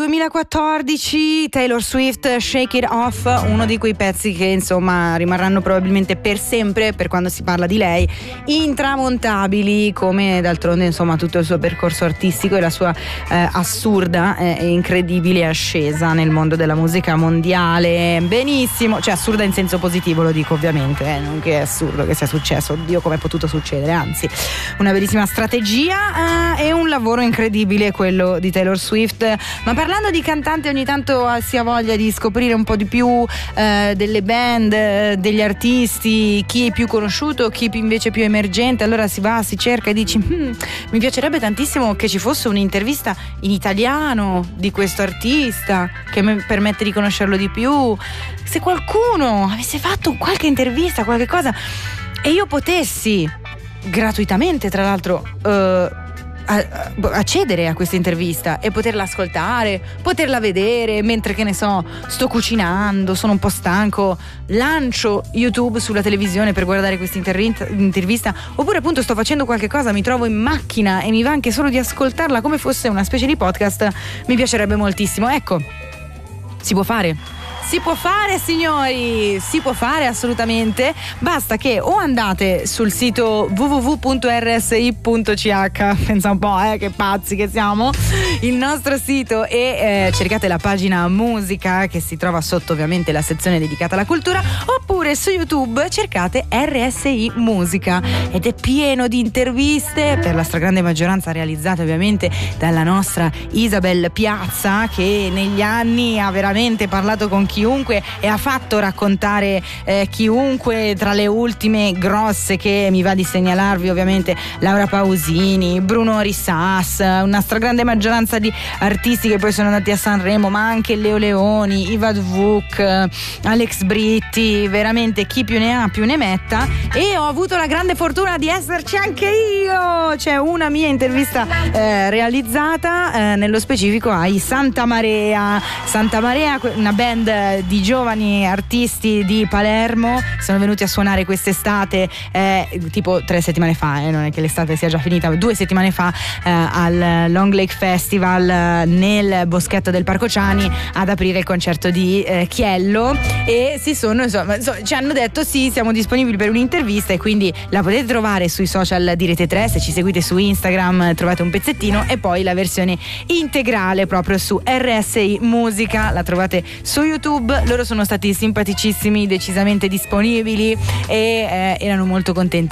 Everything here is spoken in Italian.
2014, Taylor Swift, Shake It Off, uno di quei pezzi che insomma rimarranno probabilmente per sempre, per quando si parla di lei, intramontabili, come d'altronde insomma tutto il suo percorso artistico e la sua assurda e incredibile ascesa nel mondo della musica mondiale. Benissimo, cioè assurda in senso positivo, lo dico ovviamente, non che è assurdo che sia successo, oddio come è potuto succedere, anzi una bellissima strategia e un lavoro incredibile quello di Taylor Swift. Ma parlando di cantanti, ogni tanto si ha voglia di scoprire un po' di più delle band, degli artisti, chi è più conosciuto, chi invece più emergente. Allora si va, si cerca e dici mi piacerebbe tantissimo che ci fosse un'intervista in italiano di questo artista che mi permette di conoscerlo di più. Se qualcuno avesse fatto qualche intervista, qualche cosa, e io potessi gratuitamente tra l'altro accedere a questa intervista e poterla ascoltare, poterla vedere mentre, che ne so, sto cucinando, sono un po' stanco, lancio YouTube sulla televisione per guardare questa intervista, oppure appunto sto facendo qualche cosa, mi trovo in macchina e mi va anche solo di ascoltarla come fosse una specie di podcast, mi piacerebbe moltissimo. Ecco, si può fare, signori, si può fare assolutamente. Basta che o andate sul sito www.rsi.ch, pensa un po', che pazzi che siamo, il nostro sito, e cercate la pagina musica che si trova sotto ovviamente la sezione dedicata alla cultura, oppure su YouTube cercate RSI Musica ed è pieno di interviste, per la stragrande maggioranza realizzate ovviamente dalla nostra Isabel Piazza, che negli anni ha veramente parlato con chiunque e ha fatto raccontare chiunque. Tra le ultime grosse che mi va di segnalarvi ovviamente Laura Pausini, Bruno Risas, una stragrande maggioranza di artisti che poi sono andati a Sanremo, ma anche Leo Leoni, Iva Vuk, Alex Britti, veramente chi più ne ha più ne metta. E ho avuto la grande fortuna di esserci anche io, c'è una mia intervista realizzata nello specifico ai Santa Marea, una band di giovani artisti di Palermo. Sono venuti a suonare quest'estate, tipo 3 settimane fa, non è che l'estate sia già finita, 2 settimane fa, al Long Lake Festival nel boschetto del Parco Ciani ad aprire il concerto di Chiello, e ci hanno detto sì, siamo disponibili per un'intervista, e quindi la potete trovare sui social di Rete 3, se ci seguite su Instagram trovate un pezzettino, e poi la versione integrale proprio su RSI Musica la trovate su YouTube. Loro sono stati simpaticissimi, decisamente disponibili, e erano molto contenti